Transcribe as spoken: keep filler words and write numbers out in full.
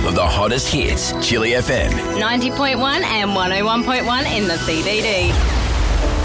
of the hottest hits. Chili F M. ninety point one and one oh one point one in the C B D.